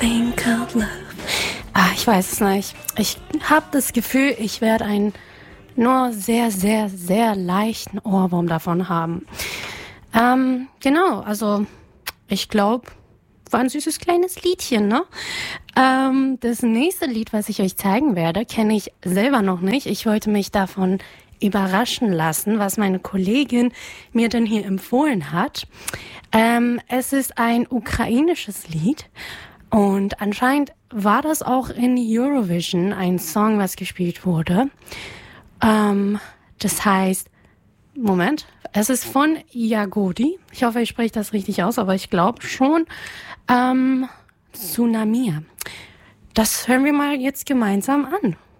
thing called love. Ich weiß es nicht. Ich habe das Gefühl, ich werde einen nur sehr, sehr, sehr leichten Ohrwurm davon haben. Genau, also ich glaube, war ein süßes kleines Liedchen, ne? Das nächste Lied, was ich euch zeigen werde, kenne ich selber noch nicht. Ich wollte mich davon überraschen lassen, was meine Kollegin mir denn hier empfohlen hat. Es ist ein ukrainisches Lied und anscheinend war das auch in Eurovision ein Song, was gespielt wurde. Das heißt, Moment, es ist von Jagodi. Ich hoffe, ich spreche das richtig aus, aber ich glaube schon. Tsunami. Das hören wir mal jetzt gemeinsam an.